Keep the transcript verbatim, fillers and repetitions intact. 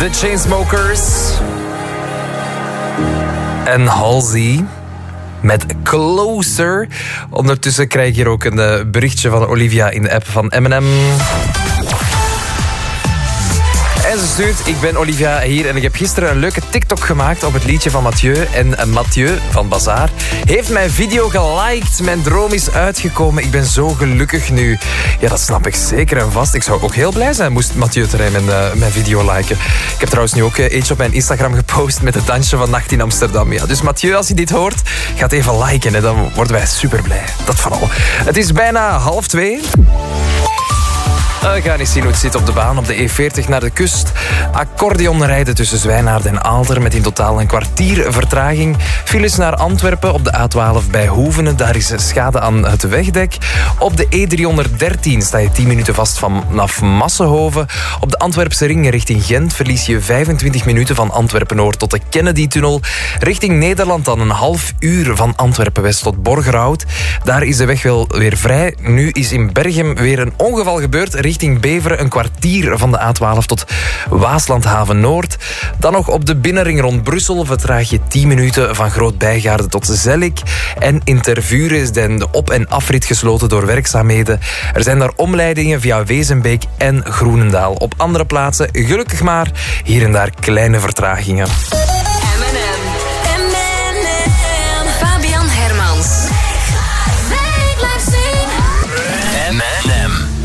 The Chainsmokers en Halsey met Closer. Ondertussen krijg ik hier ook een uh, berichtje van Olivia in de app van M en M. En ze stuurt, ik ben Olivia hier en ik heb gisteren een leuke TikTok gemaakt op het liedje van Mathieu. En uh, Mathieu van Bazaar heeft mijn video geliked. Mijn droom is uitgekomen. Ik ben zo gelukkig nu. Ja, dat snap ik zeker en vast. Ik zou ook heel blij zijn moest Mathieu Terrein mijn, uh, mijn video liken. Ik heb trouwens nu ook uh, eentje op mijn Instagram gepost met het dansje van Nacht in Amsterdam. Ja, dus Mathieu, als je dit hoort, gaat even liken. Hè. Dan worden wij super blij. Dat vooral. Het is bijna half twee. We gaan eens zien hoe het zit op de baan op de E veertig naar de kust. Accordeon rijden tussen Zwijnaarden en Aalter met in totaal een kwartier vertraging. Files naar Antwerpen op de A twaalf bij Hoevenen. Daar is schade aan het wegdek. Op de E driehonderddertien sta je tien minuten vast vanaf Massenhoven. Op de Antwerpse ring richting Gent verlies je vijfentwintig minuten van Antwerpen-Noord tot de Kennedy-tunnel. Richting Nederland dan een half uur van Antwerpen-West tot Borgerhout. Daar is de weg wel weer vrij. Nu is in Berchem weer een ongeval gebeurd. Richting Beveren een kwartier van de A twaalf tot Waaslandhaven Noord. Dan nog op de binnenring rond Brussel vertraag je tien minuten van Groot-Bijgaarden tot Zellik. En in Tervuren is dan de op- en afrit gesloten door werkzaamheden. Er zijn daar omleidingen via Wezenbeek en Groenendaal. Op andere plaatsen, gelukkig maar, hier en daar kleine vertragingen.